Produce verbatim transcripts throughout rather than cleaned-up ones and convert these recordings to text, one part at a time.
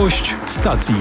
Gość stacji.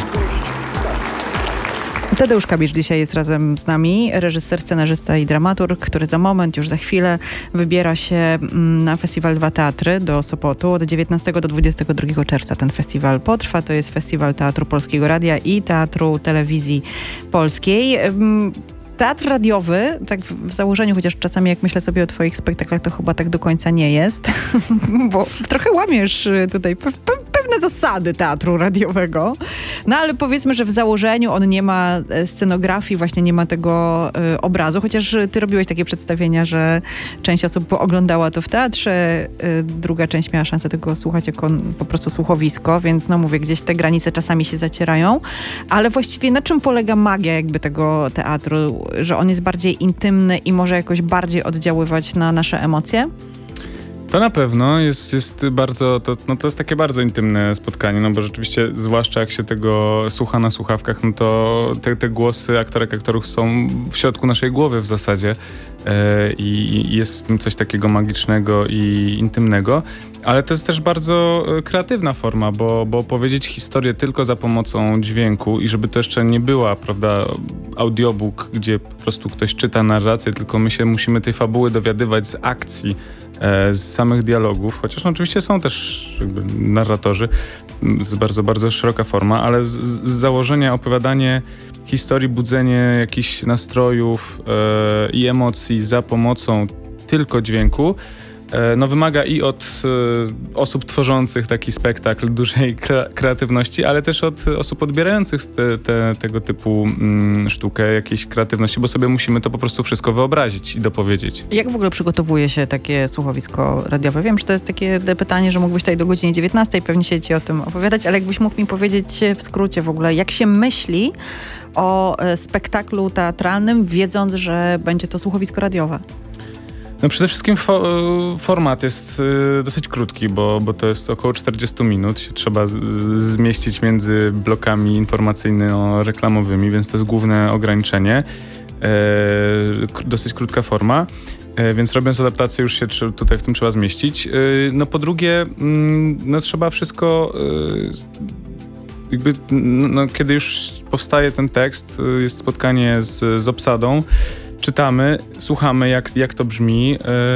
Tadeusz Kabicz dzisiaj jest razem z nami, reżyser, scenarzysta i dramaturg, który za moment, już za chwilę wybiera się na festiwal Dwa Teatry do Sopotu. Od dziewiętnastego do dwudziestego drugiego czerwca ten festiwal potrwa. To jest festiwal Teatru Polskiego Radia i Teatru Telewizji Polskiej. Teatr radiowy, tak w założeniu, chociaż czasami jak myślę sobie o twoich spektaklach, to chyba tak do końca nie jest, bo trochę łamiesz tutaj pe- pe- pewne zasady teatru radiowego. No ale powiedzmy, że w założeniu on nie ma scenografii, właśnie nie ma tego y, obrazu, chociaż ty robiłeś takie przedstawienia, że część osób oglądała to w teatrze, y, druga część miała szansę tego słuchać jako po prostu słuchowisko, więc no mówię, gdzieś te granice czasami się zacierają, ale właściwie na czym polega magia jakby tego teatru, że on jest bardziej intymny i może jakoś bardziej oddziaływać na nasze emocje? To na pewno jest, jest bardzo, to, no to jest takie bardzo intymne spotkanie, no bo rzeczywiście, zwłaszcza jak się tego słucha na słuchawkach, no to te, te głosy aktorek, aktorów są w środku naszej głowy w zasadzie e, i jest w tym coś takiego magicznego i intymnego, ale to jest też bardzo kreatywna forma, bo, bo opowiedzieć historię tylko za pomocą dźwięku i żeby to jeszcze nie była, prawda, audiobook, gdzie po prostu ktoś czyta narrację, tylko my się musimy tej fabuły dowiadywać z akcji, z samych dialogów, chociaż no, oczywiście są też jakby narratorzy, jest bardzo, bardzo szeroka forma, ale z, z założenia opowiadanie historii, budzenie jakichś nastrojów e, i emocji za pomocą tylko dźwięku, e, no wymaga i od e, osób tworzących taki spektakl dużej kreatywności, ale też od osób odbierających te, te, tego typu mm, sztukę, jakiejś kreatywności, bo sobie musimy to po prostu wszystko wyobrazić i dopowiedzieć. Jak w ogóle przygotowuje się takie słuchowisko radiowe? Wiem, że to jest takie pytanie, że mógłbyś tutaj do godziny dziewiętnastej pewnie się ci o tym opowiadać, ale jakbyś mógł mi powiedzieć w skrócie w ogóle, jak się myśli o spektaklu teatralnym, wiedząc, że będzie to słuchowisko radiowe? No przede wszystkim fo- format jest y, dosyć krótki, bo, bo to jest około czterdzieści minut. Się trzeba z- zmieścić między blokami informacyjno-reklamowymi, więc to jest główne ograniczenie. E, k- dosyć krótka forma, e, więc robiąc adaptację już się tr- tutaj w tym trzeba zmieścić. E, no po drugie, mm, no trzeba wszystko... E, jakby, no, no, kiedy już powstaje ten tekst, jest spotkanie z, z obsadą, czytamy, słuchamy, jak, jak to brzmi yy,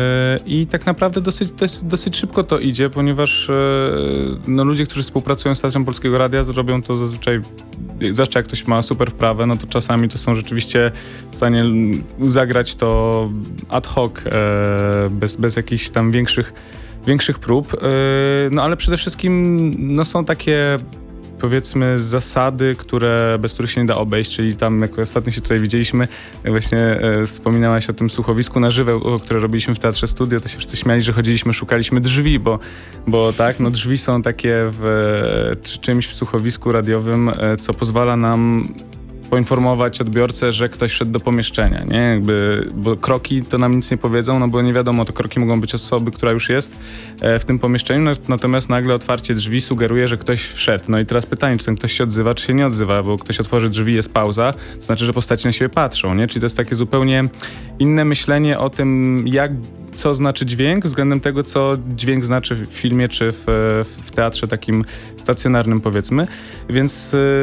i tak naprawdę dosyć, dosyć, dosyć szybko to idzie, ponieważ yy, no, ludzie, którzy współpracują z Teatrem Polskiego Radia, robią to zazwyczaj, zwłaszcza jak ktoś ma super wprawę, no to czasami to są rzeczywiście w stanie zagrać to ad hoc, yy, bez, bez jakichś tam większych, większych prób. Yy, no ale przede wszystkim no, są takie, powiedzmy, zasady, które, bez których się nie da obejść, czyli tam, jak ostatnio się tutaj widzieliśmy, jak właśnie e, wspominałaś o tym słuchowisku na żywo, które robiliśmy w Teatrze Studio, to się wszyscy śmiali, że chodziliśmy, szukaliśmy drzwi, bo, bo tak, no drzwi są takie w e, czymś w słuchowisku radiowym, e, co pozwala nam poinformować odbiorcę, że ktoś wszedł do pomieszczenia, nie? Jakby, bo kroki to nam nic nie powiedzą, no bo nie wiadomo, to kroki mogą być osoby, która już jest e, w tym pomieszczeniu, natomiast nagle otwarcie drzwi sugeruje, że ktoś wszedł. No i teraz pytanie, czy ten ktoś się odzywa, czy się nie odzywa, bo ktoś otworzy drzwi, jest pauza, to znaczy, że postaci na siebie patrzą, nie? Czyli to jest takie zupełnie inne myślenie o tym, jak co znaczy dźwięk względem tego, co dźwięk znaczy w filmie czy w, w teatrze takim stacjonarnym, powiedzmy. Więc